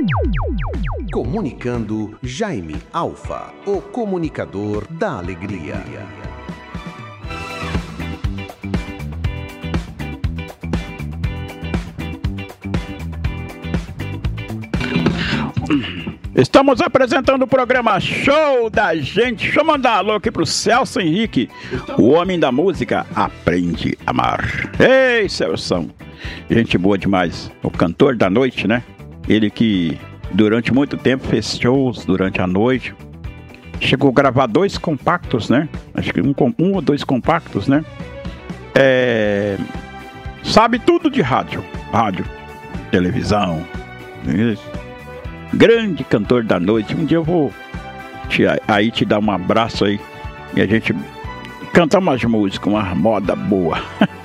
Comunicando Jaime Alfa, o comunicador da alegria. Estamos apresentando o programa Show da Gente. Deixa eu mandar um alô aqui pro Celso Henrique, o homem da música Aprende a Amar. Ei, Celso, gente boa demais. O cantor da noite, né? Ele que durante muito tempo fez shows durante a noite. Chegou a gravar 2 compactos, né? Acho que um ou 2 compactos, né? Sabe tudo de rádio, televisão. Isso. Grande cantor da noite. Um dia eu vou te dar um abraço aí e a gente cantar umas músicas, uma moda boa.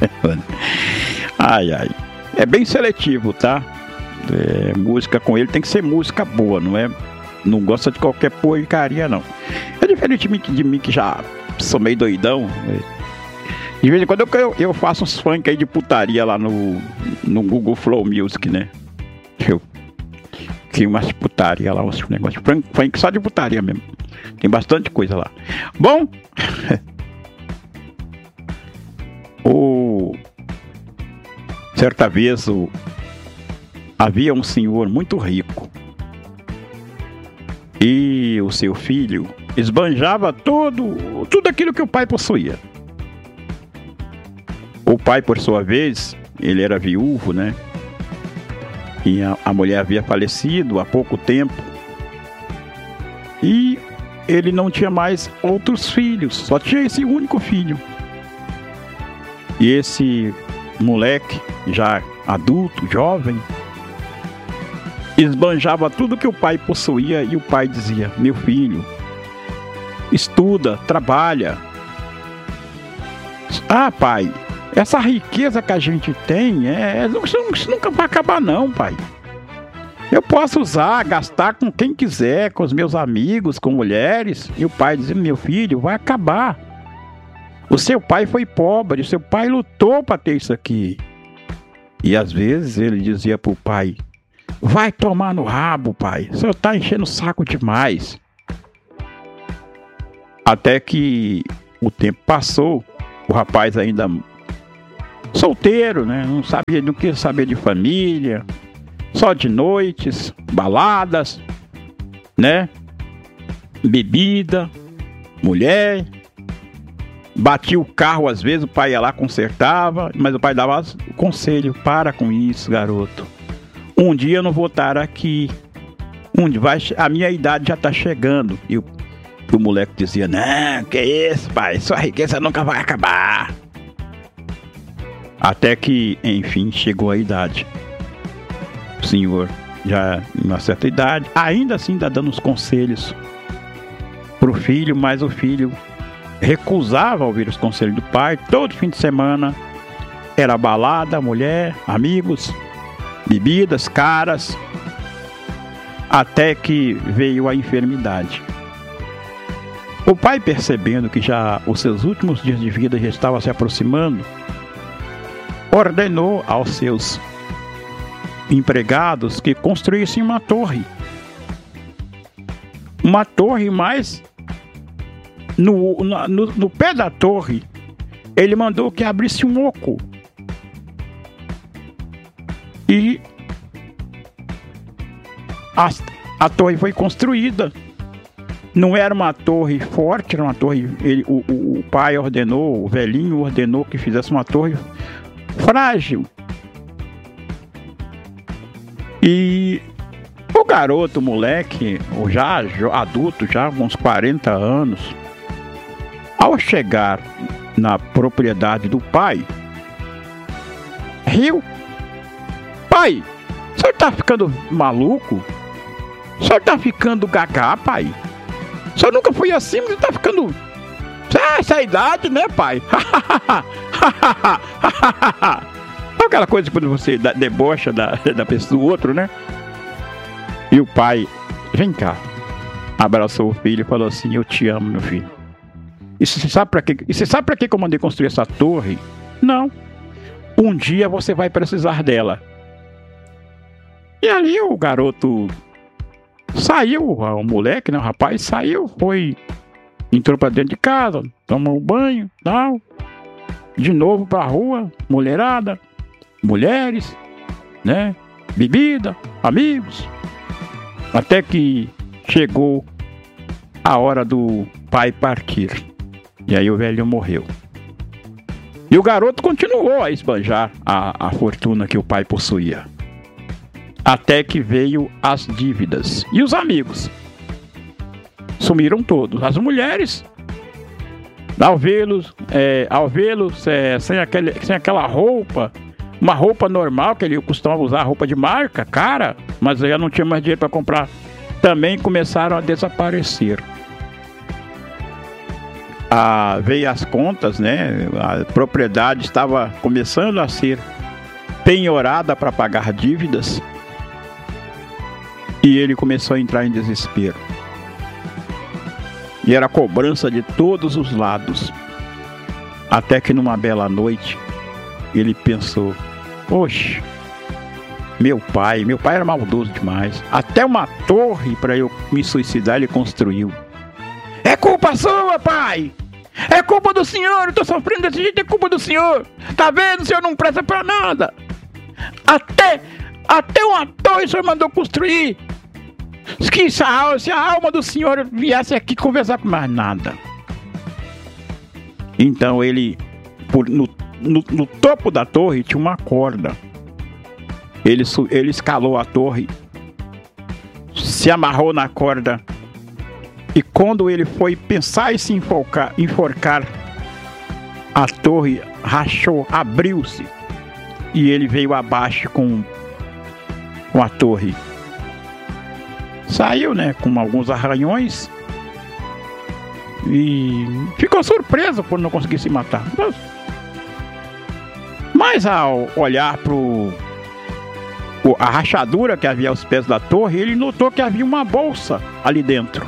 Ai. É bem seletivo, tá? Música com ele tem que ser música boa, não gosta de qualquer porcaria, não. É diferente de mim que já sou meio doidão. De vez em quando eu faço uns funk aí de putaria lá no Google Flow Music, né? Tem umas putaria lá, uns negócios funk só de putaria mesmo. Tem bastante coisa lá. Bom, certa vez havia um senhor muito rico e o seu filho esbanjava tudo aquilo que o pai possuía. O pai, por sua vez, ele era viúvo, né? E a mulher havia falecido há pouco tempo. E ele não tinha mais outros filhos, só tinha esse único filho. E esse moleque, já adulto, jovem, esbanjava tudo que o pai possuía e o pai dizia: meu filho, estuda, trabalha. Ah, pai, essa riqueza que a gente tem, isso nunca vai acabar não, pai. Eu posso usar, gastar com quem quiser, com os meus amigos, com mulheres. E o pai dizia: meu filho, vai acabar. O seu pai foi pobre, o seu pai lutou para ter isso aqui. E às vezes ele dizia pro pai: vai tomar no rabo, pai, o senhor tá enchendo o saco demais. Até que o tempo passou, o rapaz ainda solteiro, né? Não quis saber de família, só de noites, baladas, né? Bebida, mulher. Batia o carro às vezes, o pai ia lá, consertava, mas o pai dava conselho: para com isso, garoto. Um dia eu não vou estar aqui. A minha idade já está chegando. E o moleque dizia: não, que isso, pai, sua riqueza nunca vai acabar. Até que, enfim, chegou a idade. O senhor, já em uma certa idade, ainda assim está dando os conselhos pro filho, mas o filho recusava ouvir os conselhos do pai. Todo fim de semana era balada, mulher, amigos, bebidas caras, até que veio a enfermidade. O pai, percebendo que já os seus últimos dias de vida já estavam se aproximando, ordenou aos seus empregados que construíssem uma torre. Uma torre, mas no pé da torre ele mandou que abrisse um oco. E a torre foi construída. Não era uma torre forte, era uma torre. O pai ordenou, o velhinho ordenou que fizesse uma torre frágil. E o garoto, o moleque, já adulto, já com uns 40 anos, ao chegar na propriedade do pai, riu. Pai, o senhor tá ficando maluco? O senhor tá ficando gagá, pai? O senhor nunca foi assim, mas tá ficando... essa é a idade, né, pai? Aquela coisa quando você debocha da pessoa do outro, né? E o pai, vem cá, abraçou o filho e falou assim: eu te amo, meu filho. E você sabe pra quê? E você sabe pra que eu mandei construir essa torre? Não. Um dia você vai precisar dela. E ali o garoto Saiu o moleque, né? O rapaz saiu, entrou pra dentro de casa, tomou um banho, tal. De novo pra rua, mulherada, mulheres, né? Bebida, amigos. Até que chegou a hora do pai partir. E aí o velho morreu. E o garoto continuou a esbanjar a fortuna que o pai possuía. Até que veio as dívidas. E os amigos? Sumiram todos. As mulheres, ao vê-los sem aquela roupa, uma roupa normal, que ele costumava usar, roupa de marca, cara, mas já não tinha mais dinheiro para comprar, também começaram a desaparecer. Veio as contas, né? A propriedade estava começando a ser penhorada para pagar dívidas. E ele começou a entrar em desespero. E era cobrança de todos os lados. Até que numa bela noite, ele pensou: poxa, meu pai era maldoso demais. Até uma torre para eu me suicidar ele construiu. É culpa sua, pai! É culpa do senhor! Eu tô sofrendo desse jeito, é culpa do senhor! Tá vendo? O senhor não presta pra nada! Até uma torre o senhor mandou construir! Se a alma do senhor viesse aqui conversar com mais nada. Então ele, no topo da torre tinha uma corda. Ele escalou a torre, se amarrou na corda, e quando ele foi pensar em se enforcar, a torre rachou, abriu-se, e ele veio abaixo com a torre. Saiu, né, com alguns arranhões, e ficou surpreso por não conseguir se matar. Mas ao olhar a rachadura que havia aos pés da torre, ele notou que havia uma bolsa ali dentro.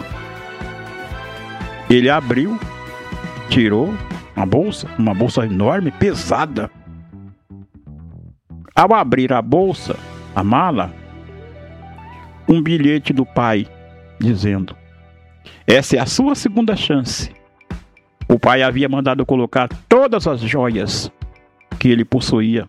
Ele abriu, tirou uma bolsa enorme, pesada. Ao abrir a bolsa, a mala, um bilhete do pai dizendo: essa é a sua segunda chance. O pai havia mandado colocar todas as joias que ele possuía,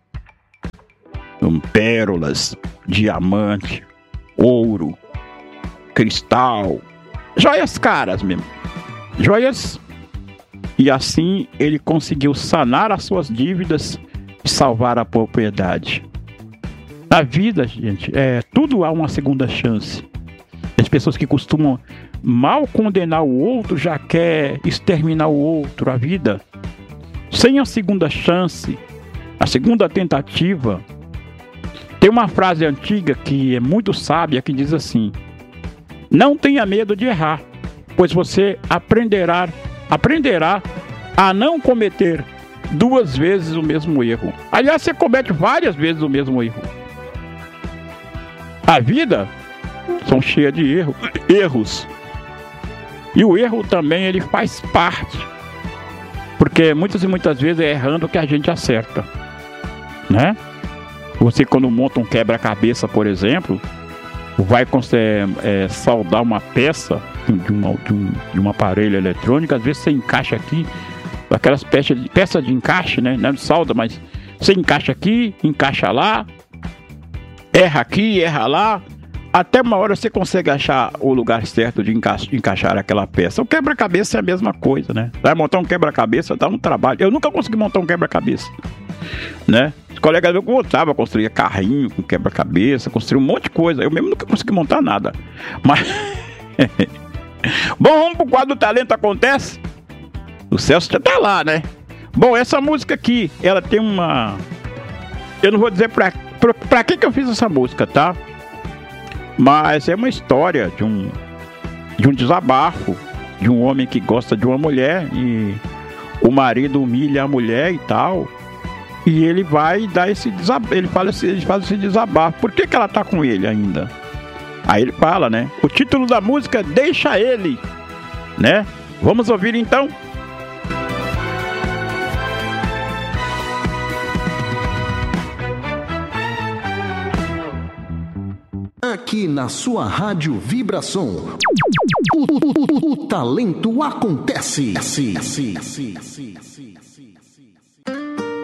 pérolas, diamante, ouro, cristal, joias caras mesmo, joias. E assim ele conseguiu sanar as suas dívidas e salvar a propriedade. Na vida, gente, tudo há uma segunda chance. As pessoas que costumam mal condenar o outro já quer exterminar o outro. A vida, sem a segunda chance, a segunda tentativa. Tem uma frase antiga que é muito sábia que diz assim: não tenha medo de errar, pois você aprenderá a não cometer 2 vezes o mesmo erro. Aliás, você comete várias vezes o mesmo erro. A vida são cheias de erros. E o erro também ele faz parte. Porque muitas e muitas vezes é errando que a gente acerta, né? Você quando monta um quebra-cabeça, por exemplo, vai soldar uma peça de um aparelho eletrônico, às vezes você encaixa aqui, aquelas peças de encaixe, né? Não solda, mas você encaixa aqui, encaixa lá, erra aqui, erra lá, até uma hora você consegue achar o lugar certo de encaixar aquela peça. O quebra-cabeça é a mesma coisa, né? Vai montar um quebra-cabeça, dá um trabalho. Eu nunca consegui montar um quebra-cabeça, né? Os colegas meus montavam, construía carrinho com quebra-cabeça, construía um monte de coisa. Eu mesmo nunca consegui montar nada. Mas bom, vamos pro quadro do Talento Acontece. O Celso já tá lá, né? Bom, essa música aqui, ela tem uma... Eu não vou dizer pra que eu fiz essa música, tá? Mas é uma história de um desabafo de um homem que gosta de uma mulher e o marido humilha a mulher e tal. E ele vai dar esse desabafo, ele faz esse desabafo. Por que ela tá com ele ainda? Aí ele fala, né? O título da música é Deixa Ele, né? Vamos ouvir então? Aqui na sua Rádio Vibração, o talento acontece.